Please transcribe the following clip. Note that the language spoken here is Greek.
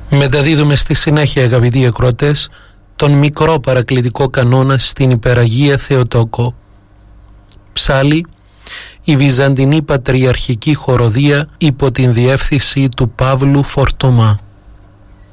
Μεταδίδουμε στη συνέχεια, αγαπητοί ακροατές, τον μικρό παρακλητικό κανόνα στην Υπεραγία Θεοτόκο. Ψάλη, η Βυζαντινή Πατριαρχική Χοροδία υπό την διεύθυνση του Παύλου Φορτωμά.